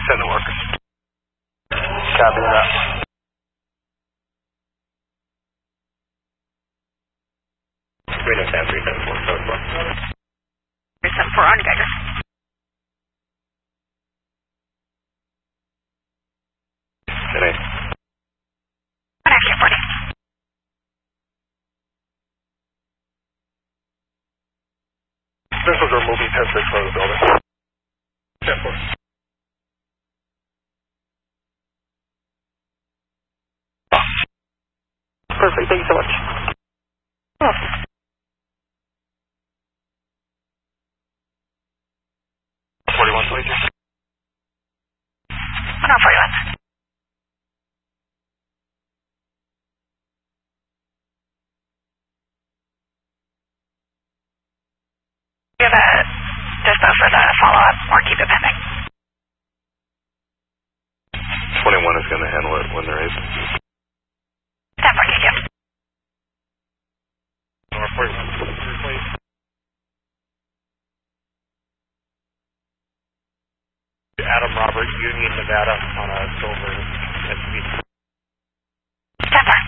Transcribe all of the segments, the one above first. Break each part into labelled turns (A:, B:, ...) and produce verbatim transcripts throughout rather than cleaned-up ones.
A: Send the workers. Copy that. three nine seven, three seven four, seven four.
B: three seven four, on Geiger.
A: Good night.
B: On action, forty.
A: Missiles are moving ten six from the building. ten four. Perfect, thank you so much.
B: Oh.
A: forty-one twenty-two.
B: On forty-one. We have a dispo for the follow-up or keep it pending.
A: twenty-one is going to handle it when there is.
B: ten four, thank you.
A: Adam Robert, Union, Nevada, on a silver S U V.
B: ten four.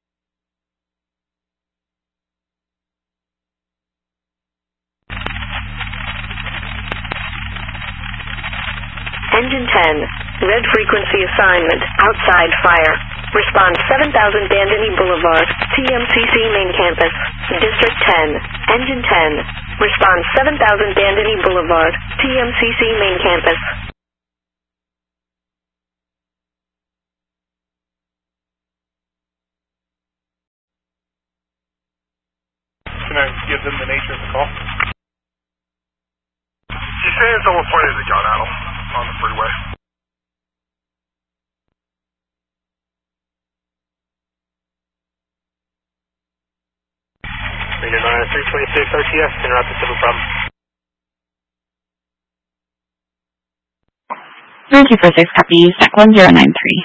C: Engine ten, red frequency assignment, outside fire. Response seven thousand Bandini Boulevard, T M C C main campus, District ten. Engine ten, response seven thousand Bandini Boulevard, T M C C main campus.
A: Can I give them the nature of the call? He's saying someone pointed a gun at him on the freeway. Ranger nine three twenty-six R T S, interrupt the civil problem.
D: three two four six, copy, S E C one zero nine three.